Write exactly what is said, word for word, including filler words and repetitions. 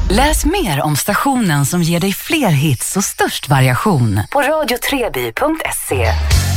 Läs mer om stationen som ger dig fler hits och störst variation på radio treby punkt se.